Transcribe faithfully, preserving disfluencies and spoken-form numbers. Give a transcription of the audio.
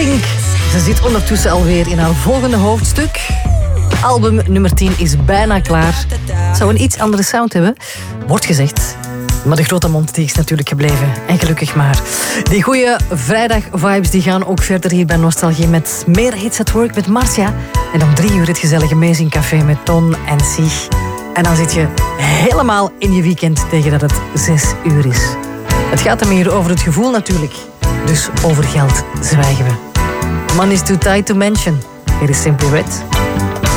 Pink. Ze zit ondertussen alweer in haar volgende hoofdstuk. Album nummer tien is bijna klaar. Het zou een iets andere sound hebben, wordt gezegd. Maar de grote mond die is natuurlijk gebleven. En gelukkig maar. Die goede vrijdag-vibes die gaan ook verder hier bij Nostalgie met meer Hits at Work met Marcia. En om drie uur het gezellige Amazing Café met Ton en Sieg. En dan zit je helemaal in je weekend tegen dat het zes uur is. Het gaat hem hier over het gevoel natuurlijk. Dus over geld zwijgen we. Money's too tight to mention. Hier is Simply Red.